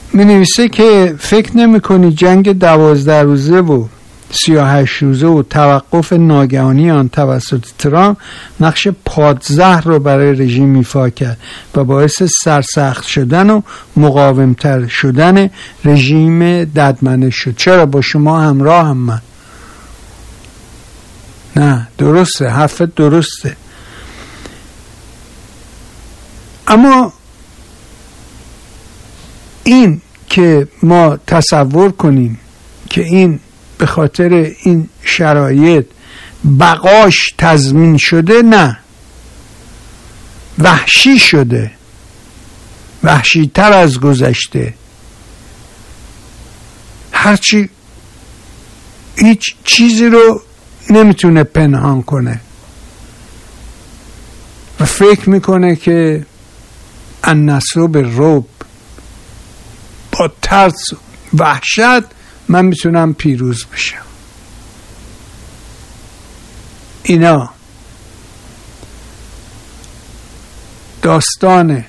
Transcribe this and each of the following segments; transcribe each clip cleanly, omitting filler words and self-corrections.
می نویسه که فکر نمی کنی جنگ 12 روزه و 38 روزه و توقف ناگهانی آن توسط ترامپ نقش پادزهر رو برای رژیم ایفا کرد و باعث سرسخت شدن و مقاومتر شدن رژیم ددمنش شد. چرا؟ با شما همراه هم من. نه درسته، حرفت درسته، اما این که ما تصور کنیم که این به خاطر این شرایط بقاش تضمین شده، نه، وحشی شده، وحشی تر از گذشته. هرچی هیچ چیزی رو نمیتونه پنهان کنه و فکر میکنه که النصر بالرعب، با ترس و وحشت من میتونم پیروز بشم. اینا داستان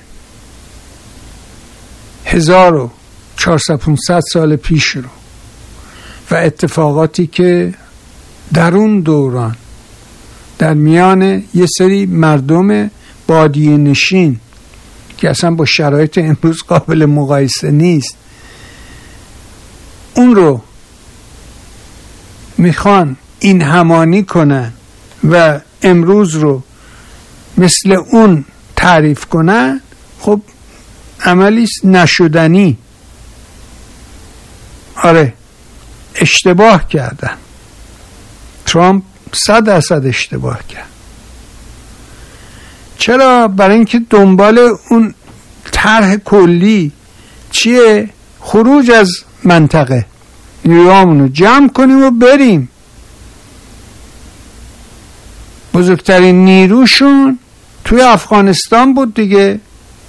1400-500 سال پیش رو و اتفاقاتی که در اون دوران در میان یه سری مردم بادیه نشین که اصلا با شرایط امروز قابل مقایسه نیست، اون رو میخوان این همانی کنن و امروز رو مثل اون تعریف کنن. خب عملی نشدنی. آره اشتباه کردن. ترامپ 100% اشتباه کرد. چرا؟ برای اینکه دنبال اون طرح کلی چیه؟ خروج از منطقه، نیروهامونو جمع کنیم و بریم. بزرگترین نیروشون توی افغانستان بود دیگه.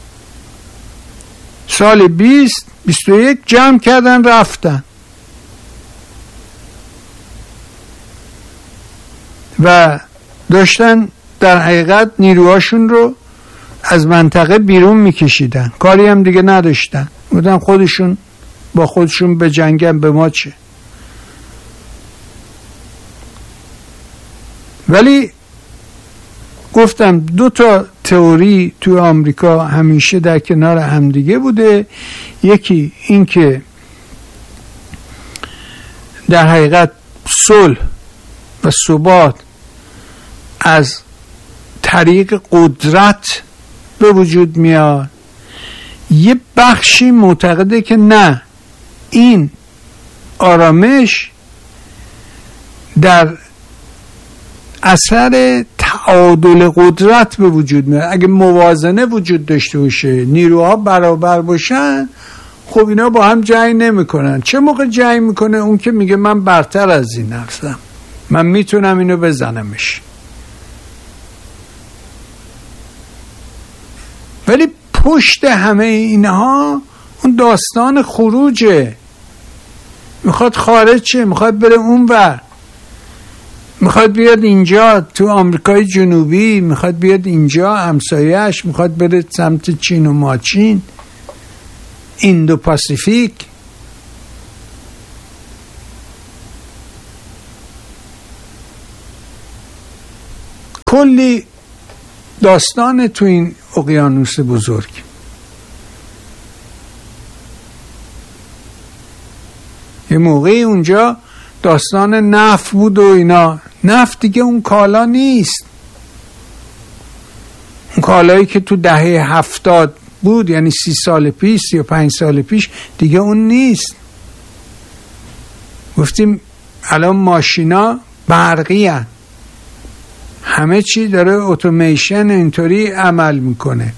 سال 2021 جمع کردن رفتن و داشتن در حقیقت نیروهاشون رو از منطقه بیرون میکشیدن. کاری هم دیگه نداشتن، بودن خودشون با خودشون به جنگن، به ما چه. ولی گفتم 2 تا تئوری تو آمریکا همیشه در کنار همدیگه بوده. یکی این که در حقیقت صلح و ثبات از طریق قدرت به وجود میاد. یه بخشی معتقده که نه، این آرامش در اثر تعادل قدرت به وجود میاد. اگه موازنه وجود داشته باشه، نیروها برابر باشن، خب اینا با هم جنگ نمیکنن. چه موقع جنگ میکنه؟ اون که میگه من برتر از این هستم، من میتونم اینو بزنمش. ولی پشت همه اینها اون داستان خروجه. میخواد خارج شه، میخواد بره اون ور، میخواد بیاد اینجا تو آمریکای جنوبی، میخواد بیاد اینجا همسایه‌اش، میخواد بره سمت چین و ماچین، ایندو پاسیفیک. کلی داستان تو این اقیانوس بزرگ. یه موقعی اونجا داستان نفت بود و اینا. نفت دیگه اون کالا نیست. اون کالایی که تو دهه 70 بود، یعنی 30 سال پیش، 35 سال پیش، دیگه اون نیست. گفتیم الان ماشینا برقی هن. همه چی داره اتوماسیون اینطوری عمل میکنه.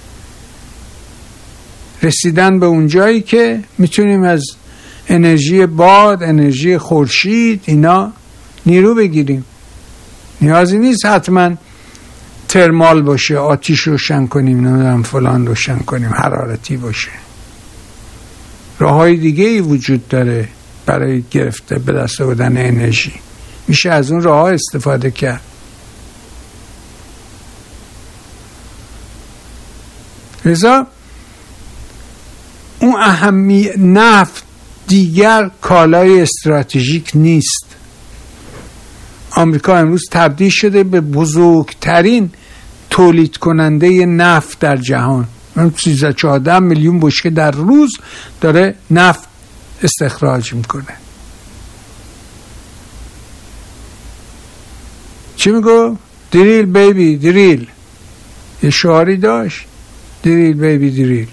رسیدن به اون جایی که میتونیم از انرژی باد، انرژی خورشید، اینا نیرو بگیریم. نیازی نیست حتما ترمال باشه، آتیش روشن کنیم، نمیدونم فلان روشن کنیم، حرارتی باشه. راههای دیگه ای وجود داره برای گرفته به دست آوردن انرژی. میشه از اون راه ها استفاده کرد. لذا اون نفت دیگر کالای استراتژیک نیست. آمریکا امروز تبدیل شده به بزرگترین تولید کننده نفت در جهان. 13-14 میلیون بشکه در روز داره نفت استخراج میکنه. چی میگو؟ دریل بیبی دریل. یه شعاری داشت، دریل بیبی دریل.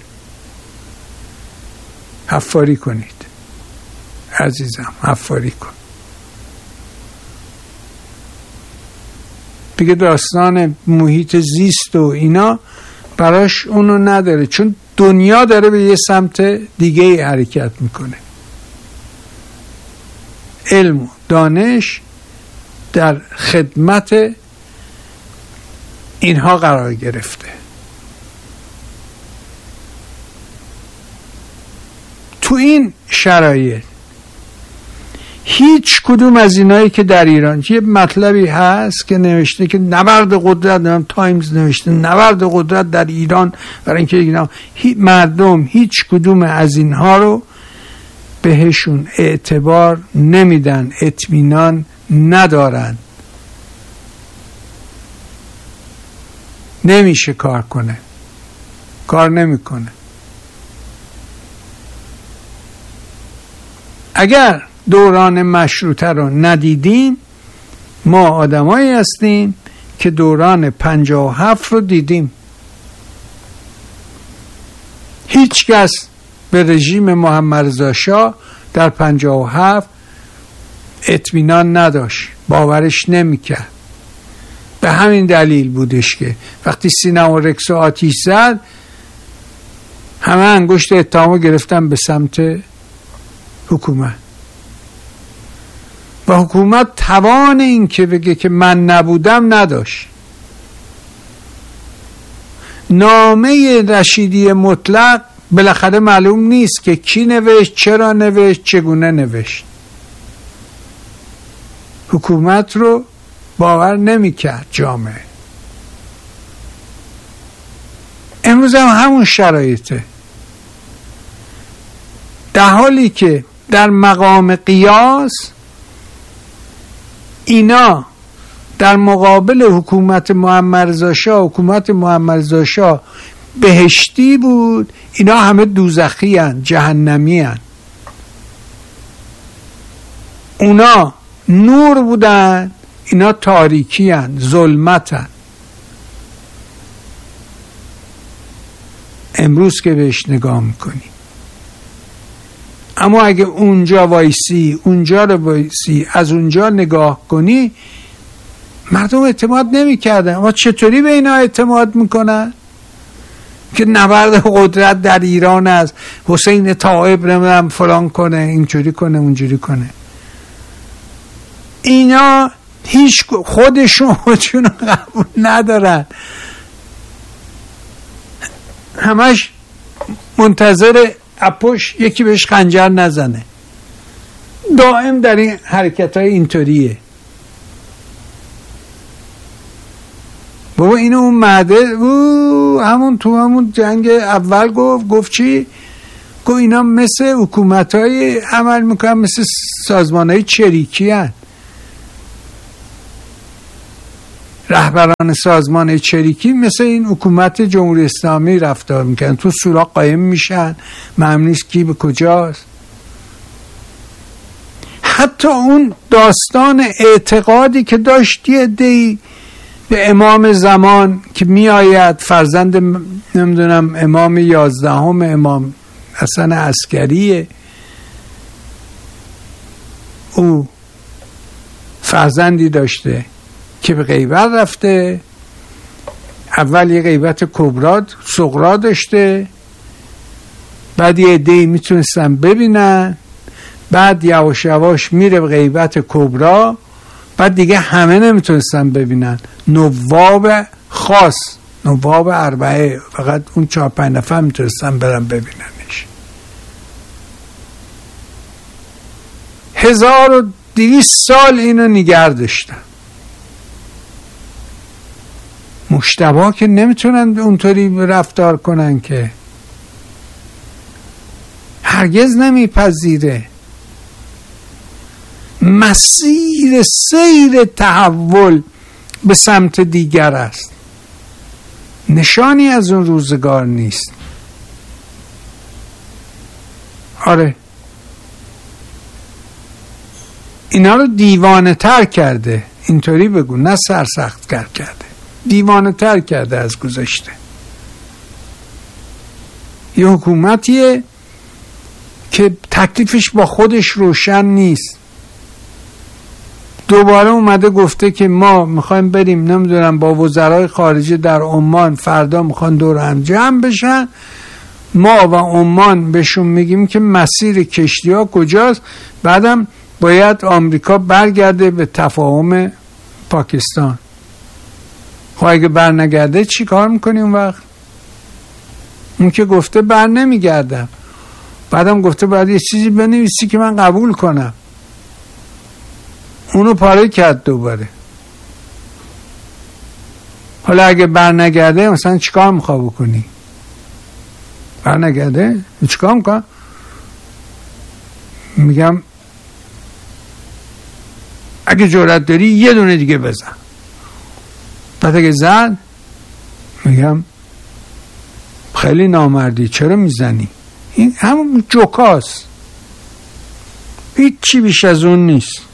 حفاری کنید عزیزم، حفاری کن. دیگه داستان محیط زیست و اینا براش اونو نداره، چون دنیا داره به یه سمت دیگه حرکت میکنه. علم و دانش در خدمت اینها قرار گرفته. تو این شرایط هیچ کدوم از اینایی که در ایران، یه مطلبی هست که نوشته که نبرد قدرت، تایمز نوشته نبرد قدرت در ایران، برای اینکه اینا مردم هیچ کدوم از اینها رو بهشون اعتبار نمیدن، اطمینان ندارن، نمیشه کار کنه، کار نمیکنه. اگر دوران مشروطه رو ندیدیم، ما آدمایی هستیم که دوران 57 رو دیدیم. هیچ کس به رژیم محمد رضا شاه در 57 اطمینان نداشت، باورش نمیکرد. به همین دلیل بودش که وقتی سینا و رکس آتیش زد، همه انگشت اتهامو گرفتن به سمت حکومت و حکومت توان این که بگه که من نبودم نداشت. نامه رشیدی مطلق بالاخره معلوم نیست که کی نوشت، چرا نوشت، چگونه نوشت. حکومت رو باور نمی‌کرد جامعه. امروز هم همون شرایطه، در حالی که در مقام قیاس اینا در مقابل حکومت محمد رضا شاه، حکومت محمد رضا شاه بهشتی بود، اینا همه دوزخی هن، جهنمی هن. اونا نور بودن، اینا تاریکی هن، ظلمت هن. امروز که بهش نگاه میکنی، اما اگه اونجا وایسی، اونجا رو وایسی، از اونجا نگاه کنی، مردم اعتماد نمی کردن. اما چطوری به اینا اعتماد میکنن که نبرد قدرت در ایران است، حسین طایب نمیدونم فلان کنه، اینجوری کنه، اونجوری کنه. اینا هیچ خودشون قبول ندارن، همش منتظر اپوش یکی بهش خنجر نزنه. دائم در این حرکت های اینطوریه. بابا اینو اون معده همون تو همون جنگ اول گفت چی؟ گفت اینا مثل حکومت های عمل میکنن، مثل سازمان های چریکی هن. رهبران سازمان چریکی مثل این حکومت جمهوری اسلامی رفتار میکنن، تو سوراخ قایم میشن، معلوم نیست کی به کجاست. حتی اون داستان اعتقادی که داشت یه عده‌ای به امام زمان که می آید، فرزند نمیدونم امام 11 امام حسن عسکریه، او فرزندی داشته که به غیبت رفته. اول یه غیبت کبرا صغرا داشته، بعد یه عده‌ای میتونستن ببینن، بعد یواش یواش میره به غیبت کبرا، بعد دیگه همه نمیتونستن ببینن. نواب خاص، نواب اربعه، فقط اون 4-5 نفر میتونستن برن ببیننش. 1200 سال اینو نگه داشتن. مجتبی که نمیتونن اونطوری رفتار کنن که هرگز نمیپذیره. مسیر سیر تحول به سمت دیگر است، نشانی از اون روزگار نیست. آره، اینا رو دیوانه تر کرده، اینطوری بگو، نه سرسخت کرده، دیوانه تر کرده از گذشته. یه حکومتیه که تکلیفش با خودش روشن نیست. دوباره اومده گفته که ما میخوایم بریم نمیدونم با وزرای خارجه در عمان، فردا میخوان دور هم جمع بشن، ما و عمان بهشون میگیم که مسیر کشتی ها کجاست، بعدم باید آمریکا برگرده به تفاهم پاکستان. خب اگه بر نگرده چی کار میکنی اون وقت؟ اون که گفته بر نمیگردم، بعدم گفته باید یه چیزی بنویسی که من قبول کنم، اونو پاره کرد دوباره. حالا اگه بر نگرده مثلا چیکار میخواه بکنی؟ بر نگرده چیکار میکنم؟ میگم اگه جرأت داری یه دونه دیگه بزن. بعد اگه زد میگم خیلی نامردی، چرا میزنی؟ این همون جوکاست، هیچ چی بیش از اون نیست.